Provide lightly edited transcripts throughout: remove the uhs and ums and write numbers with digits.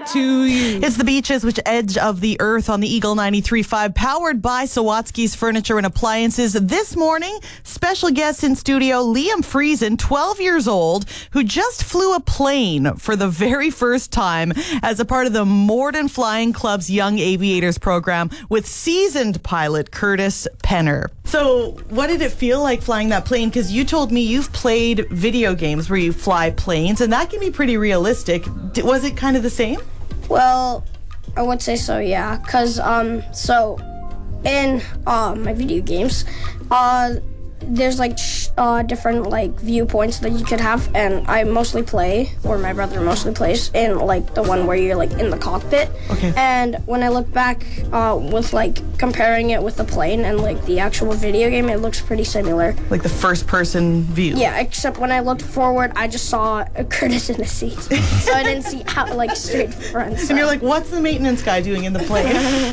to you. It's the Beaches, which edge of the earth on the Eagle 93.5, powered by Sawatsky's Furniture and Appliances. This morning, special guest in studio, Liam Friesen, 12 years old, who just flew a plane for the very first time as a part of the Morden Flying Club's Young Aviators program with seasoned pilot Curtis Penner. So what did it feel like flying that plane? Because you told me you've played video games where you fly planes, and that can be pretty realistic. Was it kind of the same? Well, I would say so, yeah. Because, so in my video games, there's like different like viewpoints that you could have, and I mostly play, or my brother mostly plays, in like the one where you're like in the cockpit. Okay. And when I look back with like comparing it with the plane and like the actual video game, it looks pretty similar. Like the first person view. Yeah, except when I looked forward, I just saw Curtis in the seat, so I didn't see how like straight front. So. And you're like, what's the maintenance guy doing in the plane?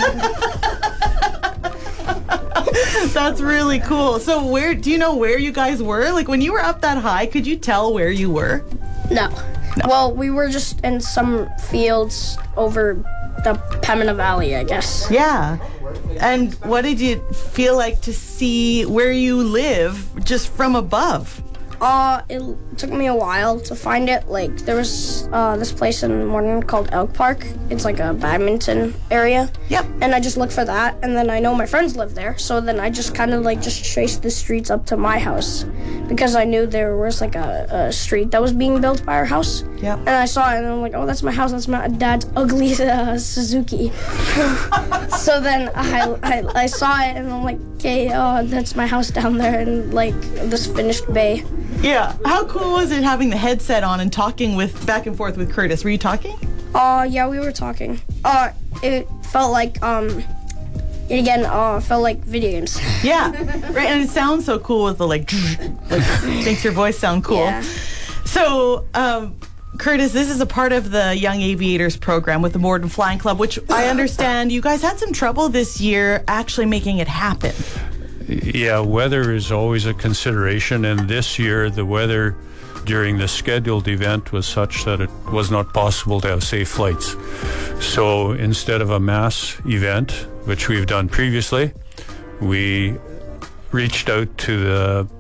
That's really cool. So do you know where you guys were? Like when you were up that high, could you tell where you were? No. Well, we were just in some fields over the Pembina Valley, I guess. Yeah. And what did you feel like to see where you live just from above? It took me a while to find it. Like, there was this place in Morden called Elk Park. It's like a badminton area. Yep. And I just looked for that, and then I know my friends live there, so then I just kind of like just traced the streets up to my house because I knew there was like a street that was being built by our house. Yep. And I saw it, and I'm like, oh, that's my house. That's my dad's ugly Suzuki. So then I saw it, and I'm like, okay, that's my house down there in like this finished bay. Yeah. How cool was it having the headset on and talking back and forth with Curtis? Were you talking? Yeah, we were talking. It felt like, felt like video games. Yeah. Right. And it sounds so cool with the like makes your voice sound cool. Yeah. So, Curtis, this is a part of the Young Aviators program with the Morden Flying Club, which I understand you guys had some trouble this year actually making it happen. Yeah, weather is always a consideration, and this year the weather during the scheduled event was such that it was not possible to have safe flights. So instead of a mass event, which we've done previously, we reached out to the